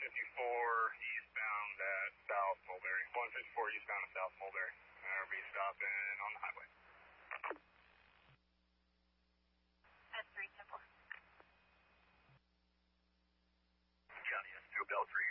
eastbound at South Mulberry. 154 eastbound at South Mulberry. We'll be stopping on the highway. That's 3 simple. County S2 Bell 3.